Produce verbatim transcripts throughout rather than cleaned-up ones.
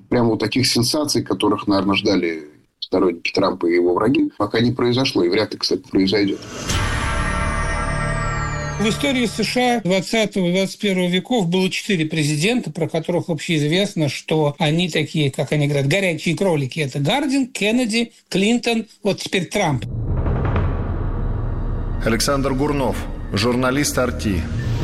Прямо вот таких сенсаций, которых, наверное, ждали сторонники Трампа и его враги, пока не произошло. И вряд ли, кстати, произойдет. В истории США двадцатого и двадцать первого веков было четыре президента, про которых общеизвестно, что они такие, как они говорят, горячие кролики. Это Гардин, Кеннеди, Клинтон, вот теперь Трамп. Александр Гурнов, журналист эр ти.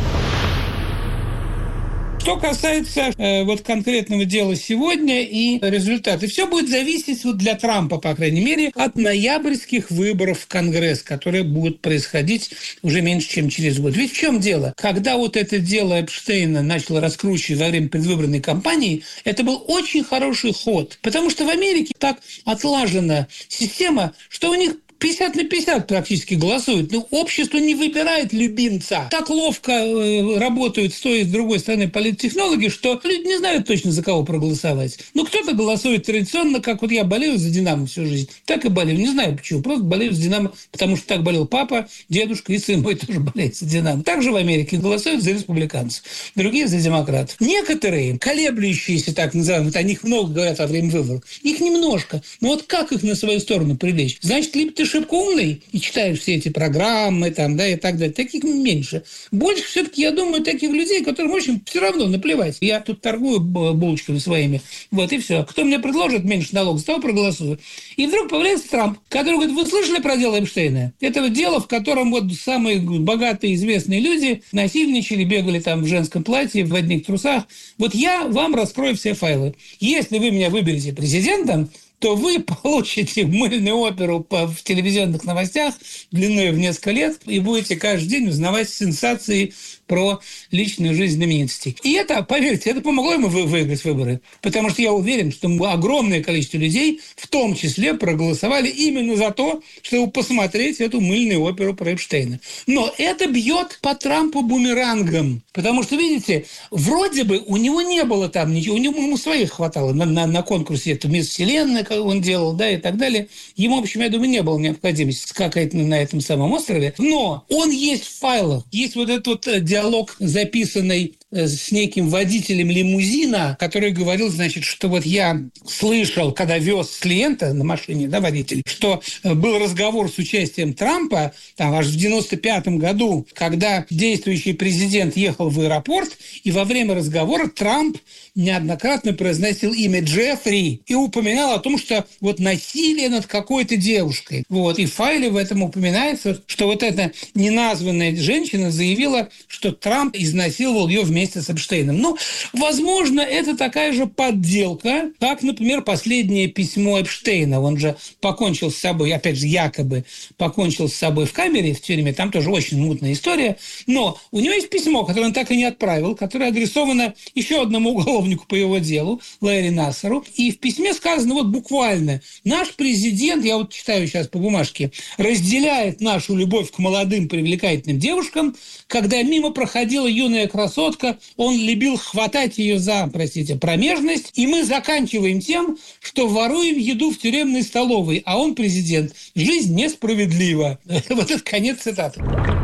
Что касается э, вот конкретного дела сегодня и результата, все будет зависеть вот для Трампа, по крайней мере, от ноябрьских выборов в Конгресс, которые будут происходить уже меньше, чем через год. Ведь в чем дело? Когда вот это дело Эпштейна начало раскручивать во время предвыборной кампании, это был очень хороший ход, потому что в Америке так отлажена система, что у них пятьдесят на пятьдесят практически голосуют. Но общество не выбирает любимца. Так ловко э, работают с той и с другой стороны политтехнологи, что люди не знают точно, за кого проголосовать. Ну, кто-то голосует традиционно, как вот я болею за «Динамо» всю жизнь. Так и болею. Не знаю почему. Просто болею за «Динамо», потому что так болел папа, дедушка и сын мой тоже болеют за «Динамо». Также в Америке голосуют за республиканцев, другие за демократов. Некоторые, колеблющиеся, так называемые, вот о них много говорят во время выборов, их немножко. Но вот как их на свою сторону привлечь? Значит, либо ты шибко умный и читаешь все эти программы там, да, и так далее. Таких меньше. Больше все-таки, я думаю, таких людей, которым очень все равно наплевать. Я тут торгую булочками своими. Вот и все. Кто мне предложит меньше налогов, за того проголосую. И вдруг появляется Трамп, который говорит: вы слышали про дело Эпштейна? Это вот дело, в котором вот самые богатые известные люди насильничали, бегали там в женском платье, в одних трусах. Вот я вам раскрою все файлы. Если вы меня выберете президентом, то вы получите мыльную оперу в телевизионных новостях длиной в несколько лет и будете каждый день узнавать сенсации про личную жизнь знаменитостей. И это, поверьте, это помогло ему выиграть выборы. Потому что я уверен, что огромное количество людей, в том числе, проголосовали именно за то, чтобы посмотреть эту мыльную оперу про Эпштейна. Но это бьет по Трампу бумерангом. Потому что, видите, вроде бы у него не было там ничего, у него ему своих хватало на, на, на конкурсе это «Мисс Вселенная», как он делал, да, и так далее. Ему, в общем, я думаю, не было необходимости скакать на этом самом острове. Но он есть в файлах. Есть вот этот вот диалог, записанный с неким водителем лимузина, который говорил, значит, что вот я слышал, когда вез клиента на машине, да, водитель, что был разговор с участием Трампа, там, аж в девяносто пятом году, когда действующий президент ехал в аэропорт, и во время разговора Трамп неоднократно произносил имя Джеффри и упоминал о том, что вот насилие над какой-то девушкой. Вот. И в файле в этом упоминается, что вот эта неназванная женщина заявила, что Трамп изнасиловал ее вместе с Эпштейном. Ну, возможно, это такая же подделка, как, например, последнее письмо Эпштейна. Он же покончил с собой, опять же, якобы покончил с собой в камере, в тюрьме. Там тоже очень мутная история. Но у него есть письмо, которое он так и не отправил, которое адресовано еще одному уголовнику по его делу, Ларри Нассару. И в письме сказано вот буквально: наш президент, я вот читаю сейчас по бумажке, разделяет нашу любовь к молодым привлекательным девушкам. Когда мимо проходила юная красотка, он любил хватать ее за, простите, промежность. И мы заканчиваем тем, что воруем еду в тюремной столовой, а он президент. Жизнь несправедлива. Вот это конец цитаты.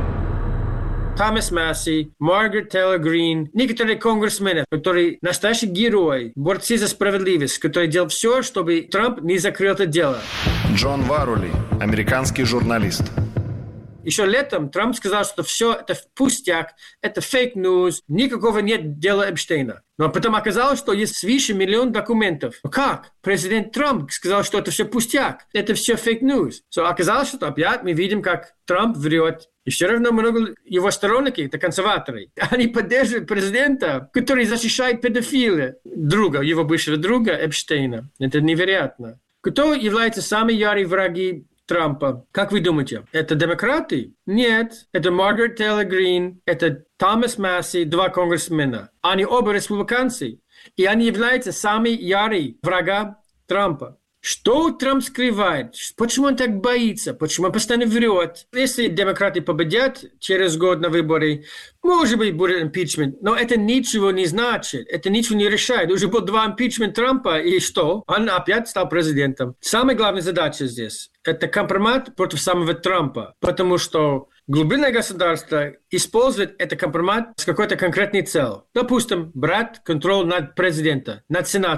Томас Масси, Маргарет Тейлор Грин, некоторые конгрессмены, которые настоящие герои, борцы за справедливость, которые делают все, чтобы Трамп не закрыл это дело. Джон Варули, американский журналист. Еще летом Трамп сказал, что все это пустяк, это фейк-ньюс, никакого нет дела Эпштейна. Но потом оказалось, что есть свыше миллион документов. Но как? Президент Трамп сказал, что это все пустяк, это все фейк-ньюс. So, оказалось, что опять мы видим, как Трамп врет. И все равно много его сторонники, это консерваторы, они поддерживают президента, который защищает педофила, друга, его бывшего друга Эпштейна. Это невероятно. Кто является самыми ярыми враги Трампа? Как вы думаете? Это демократы? Нет. Это Маргарет Тейлор Грин, это Томас Масси, два конгрессмена. Они оба республиканцы. И они являются самыми ярыми врагами Трампа. Что Трамп скрывает? Почему он так боится? Почему он постоянно врет? Если демократы победят через год на выборы, может быть, будет импичмент, но это ничего не значит. Это ничего не решает. Уже был два импичмента Трампа, и что? Он опять стал президентом. Самая главная задача здесь – это компромат против самого Трампа, потому что глубинное государство использует этот компромат с какой-то конкретной целью. Допустим, брать контроль над президентом, над сенатором.